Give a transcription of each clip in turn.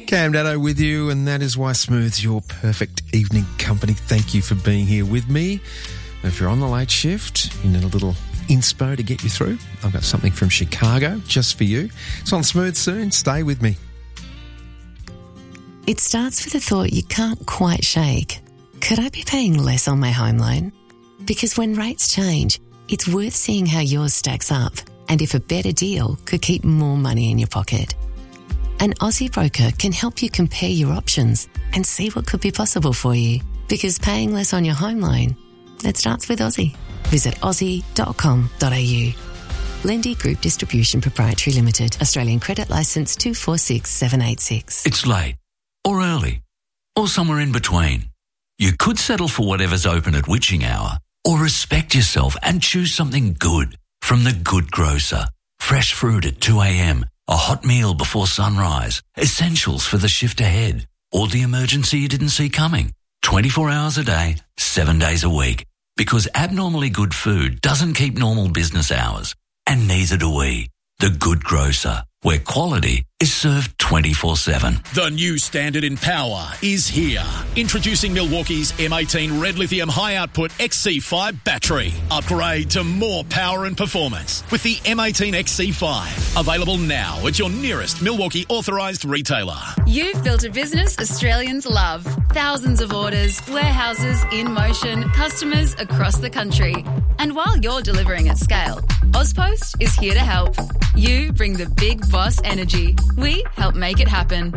Cam Daddo with you, and that is why Smooth's your perfect evening company. Thank you for being here with me. If you're on the late shift, you need a little inspo to get you through, I've got something from Chicago just for you. It's on Smooth soon. Stay with me. It starts with a thought you can't quite shake. Could I be paying less on my home loan? Because when rates change, it's worth seeing how yours stacks up and if a better deal could keep more money in your pocket. An Aussie broker can help you compare your options and see what could be possible for you. Because paying less on your home loan, it starts with Aussie. Visit aussie.com.au. Lendy Group Distribution Proprietary Limited. Australian Credit Licence 246786. It's late, or early, or somewhere in between. You could settle for whatever's open at witching hour, or respect yourself and choose something good from The Good Grocer. Fresh fruit at 2 a.m, a hot meal before sunrise, essentials for the shift ahead, or the emergency you didn't see coming. 24 hours a day, 7 days a week. Because abnormally good food doesn't keep normal business hours, and neither do we. The Good Grocer, where quality is served 24/7. The new standard in power is here. Introducing Milwaukee's M18 Red Lithium High Output XC5 battery. Upgrade to more power and performance with the M18 XC5. Available now at your nearest Milwaukee authorised retailer. You've built a business Australians love. Thousands of orders, warehouses in motion, customers across the country. And while you're delivering at scale, Ozpost is here to help. You bring the big boss energy. We help make it happen.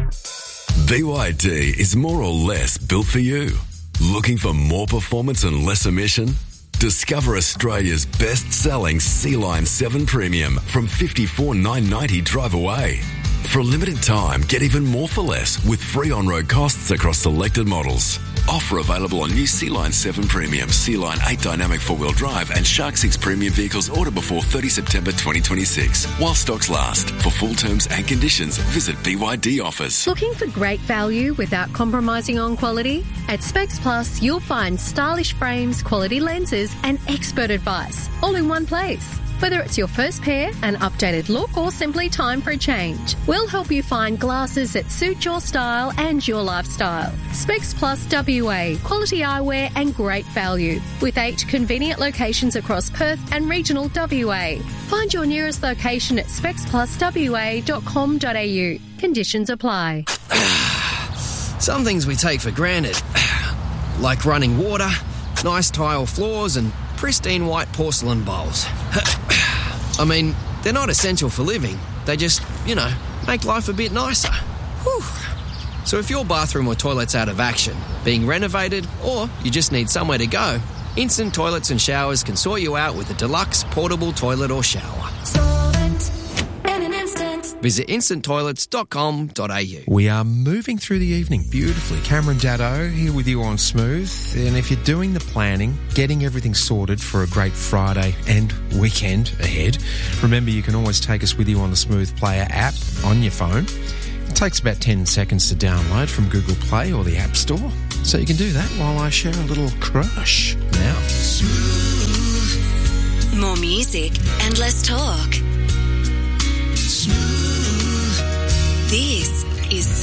BYD is more or less built for you. Looking for more performance and less emission? Discover Australia's best-selling Sea-Line 7 Premium from $54,990 drive away. For a limited time, get even more for less with free on-road costs across selected models. Offer available on new Sea-Line 7 Premium, Sea-Line 8 Dynamic 4-wheel drive and Shark 6 Premium vehicles order before 30 September 2026. While stocks last. For full terms and conditions, visit BYD Offers. Looking for great value without compromising on quality? At Specs Plus, you'll find stylish frames, quality lenses and expert advice all in one place. Whether it's your first pair, an updated look, or simply time for a change, we'll help you find glasses that suit your style and your lifestyle. Specs Plus WA, quality eyewear and great value, with 8 convenient locations across Perth and regional WA. Find your nearest location at specspluswa.com.au. Conditions apply. Some things we take for granted, like running water, nice tile floors and pristine white porcelain bowls. I mean, they're not essential for living. They just, make life a bit nicer. Whew. So if your bathroom or toilet's out of action, being renovated, or you just need somewhere to go, Instant Toilets and Showers can sort you out with a deluxe portable toilet or shower. Visit instanttoilets.com.au. We are moving through the evening beautifully. Cameron Daddo here with you on Smooth. And if you're doing the planning, getting everything sorted for a great Friday and weekend ahead, remember you can always take us with you on the Smooth Player app on your phone. It takes about 10 seconds to download from Google Play or the App Store. So you can do that while I share a little crush now. Smooth. More music and less talk. Smooth. This is